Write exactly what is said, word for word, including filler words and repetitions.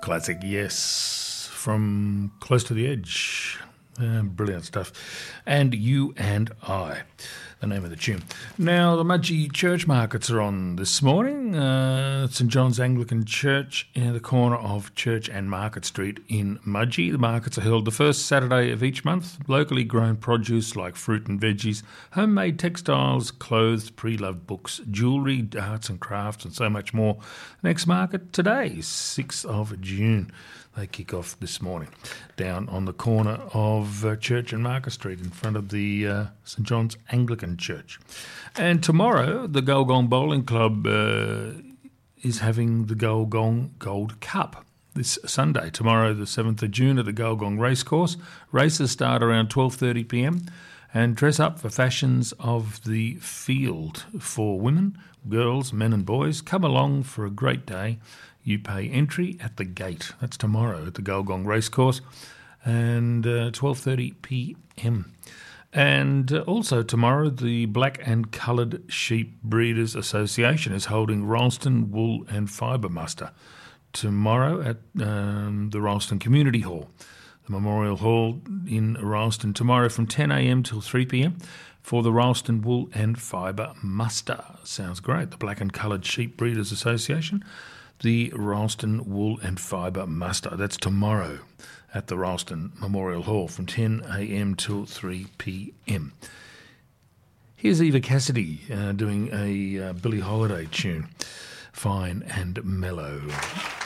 Classic, yes, from Close to the Edge. Uh, brilliant stuff. And You and I, the name of the tune. Now, the Mudgee church markets are on this morning. Uh, St John's Anglican Church in the corner of Church and Market Street in Mudgee. The markets are held the first Saturday of each month. Locally grown produce like fruit and veggies, homemade textiles, clothes, pre-loved books, jewellery, arts and crafts, and so much more. Next market today, sixth of June. They kick off this morning down on the corner of uh, Church and Market Street in front of the uh, St John's Anglican Church. And tomorrow, the Gulgong Bowling Club uh, is having the Gulgong Gold Cup this Sunday. Tomorrow, the seventh of June, at the Gulgong Racecourse. Races start around twelve thirty p m and dress up for fashions of the field for women, girls, men and boys. Come along for a great day. You pay entry at the gate. That's tomorrow at the Gulgong Racecourse, and uh, twelve thirty p m. And uh, also tomorrow, the Black and Coloured Sheep Breeders Association is holding Ralston Wool and Fibre Muster tomorrow at um, the Ralston Community Hall, the Memorial Hall in Ralston, tomorrow from ten a m till three p m for the Ralston Wool and Fibre Muster. Sounds great. The Black and Coloured Sheep Breeders Association, the Ralston Wool and Fibre Muster. That's tomorrow at the Ralston Memorial Hall from ten a m till three p m. Here's Eva Cassidy uh, doing a uh, Billie Holiday tune, Fine and Mellow.